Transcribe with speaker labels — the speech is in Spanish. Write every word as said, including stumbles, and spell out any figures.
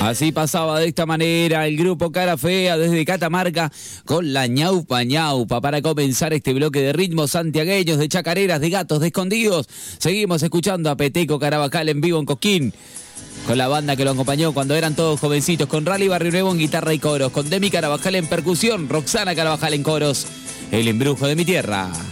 Speaker 1: Así pasaba de esta manera el grupo Cara Fea desde Catamarca con la ñaupa ñaupa para comenzar este bloque de ritmos santiagueños, de chacareras, de gatos, de escondidos. Seguimos escuchando a Peteco Carabajal en vivo en Cosquín, con la banda que lo acompañó cuando eran todos jovencitos, con Rally Barrio Nuevo en guitarra y coros, con Demi Carabajal en percusión, Roxana Carabajal en coros, el embrujo de mi tierra.